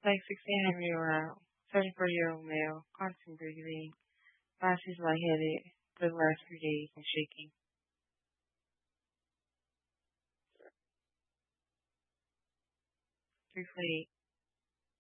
like 6 a.m. you're out, 74-year-old male, constant breathing, glasses lightheaded for the last 3 days and shaking. 348.